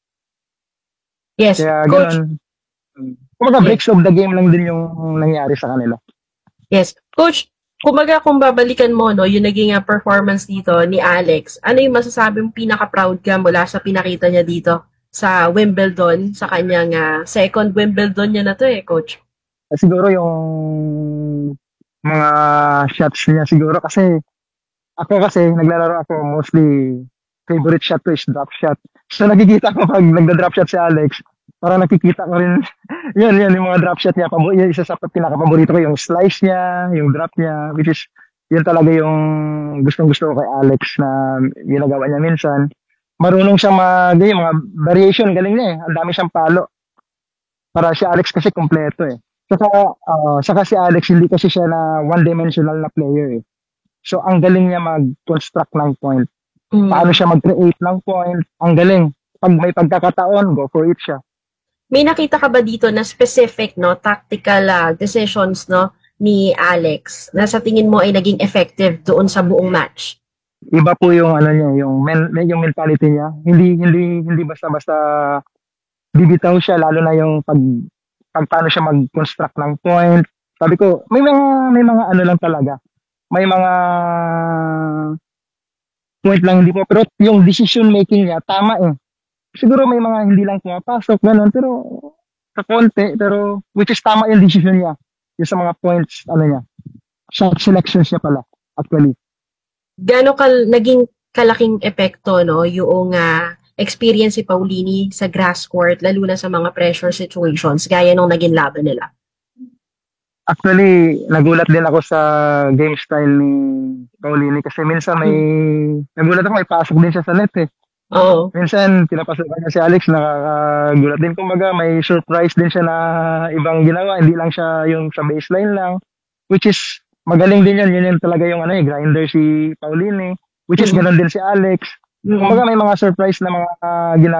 Speaker 20: Yes,
Speaker 21: Kaya
Speaker 20: Coach.
Speaker 21: ganun. Kumaga, breaks of the game lang din yung nangyari sa kanila.
Speaker 20: Yes. Coach, kumaga kung babalikan mo, no, yung naging uh, performance dito ni Alex, ano yung masasabi mo pinaka-proud ka mula sa pinakita niya dito sa Wimbledon, sa kanyang uh, second Wimbledon niya na to eh, Coach?
Speaker 21: Siguro yung mga shots niya siguro kasi ako kasi naglalaro ako mostly favorite shot ko is drop shot. So nakikita ko pag nagda-drop shot si Alex, parang nakikita ko rin yun, yun, yung mga drop shot niya. Yung isa sa pinaka-paborito ko, yung slice niya, yung drop niya, which is yun talaga yung gustong-gusto ko kay Alex na ginagawa niya minsan. Marunong siyang mag, yung mga variation, galing niya eh. Ang dami siyang palo. Para si Alex kasi kompleto eh. Saka, uh, saka si Alex, hindi kasi siya na one-dimensional na player eh. So, ang galing niya mag-construct ng point.
Speaker 20: Mm.
Speaker 21: Paano siya mag-create ng point. Ang galing. Pag may pagkakataon, go for it siya.
Speaker 20: May nakita ka ba dito na specific, no, tactical uh, decisions, no, ni Alex na sa tingin mo ay naging effective doon sa buong match?
Speaker 21: Iba po yung ano niya, yung men, yung mentality niya. Hindi hindi hindi basta-basta bibitaw siya, lalo na yung pag pag paano siya mag-construct ng point. Sabi ko, may mga may mga ano lang talaga. May mga point lang hindi po, pero yung decision making niya tama eh. Siguro may mga hindi lang pumapasok ganun, pero sa konti, pero which is tama yung decision niya. Yung sa mga points, ano niya. Shot selections niya pala, actually.
Speaker 20: Gano'n kal naging kalaking epekto, no, yung uh, experience si Paolini sa grass court, lalo na sa mga pressure situations, gaya nung naging laban nila?
Speaker 21: Actually, nagulat din ako sa game style ni Paulini kasi minsan may, nagulat ako may pasok din siya sa net eh.
Speaker 20: Oo.
Speaker 21: Minsan, pinapasokan niya si Alex, nakakagulat din. Kumbaga, may surprise din siya na ibang ginawa. Hindi lang siya yung sa baseline lang. Which is, magaling din yun. Yun yung talaga yung ano, eh, grinder si Paulini. Which is,
Speaker 20: Mm.
Speaker 21: ganun din si Alex.
Speaker 20: Mm.
Speaker 21: Kumbaga, may mga surprise na mga uh, ginagawa